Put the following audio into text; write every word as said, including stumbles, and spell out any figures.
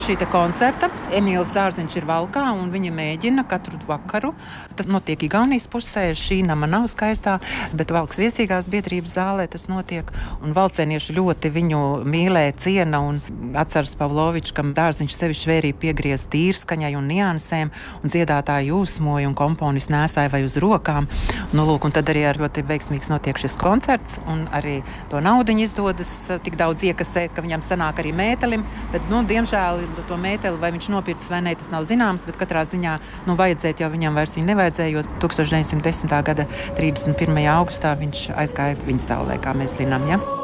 Šī te koncerta Emīls Dārziņš ir Valkā, un viņa mēģina katru vakaru. Tas notiek Igaunijas pusē, šī nama nav skaistā, bet Valkas viesīgās biedrības zālē tas notiek. Un valcēnieši ļoti viņu mīlē, ciena un atceras Pavlovičs, kam Dārziņš sevi švērī piegriez tīrskaņai un niansēm, un dziedātāji jūsmoja un komponisti nēsāja vai uz rokām. Nu, lūk, un tad arī ar ļoti veiksmīgs notiek šis koncerts, un arī to naudiņu izdodas tik daudz iekasēt, ka viņam sanāk arī mētelim, bet, nu, diemžēl to mēteli, vai viņš nopircis vai ne, tas nav zināms, bet katrā ziņā, nu, vajadzēt jau viņam vairs viņu nevajadzēja, jo tūkstoš deviņsimt desmitā gada trīsdesmit pirmajā augustā viņš aizgāja viņa saulē, kā mēs zinām, ja?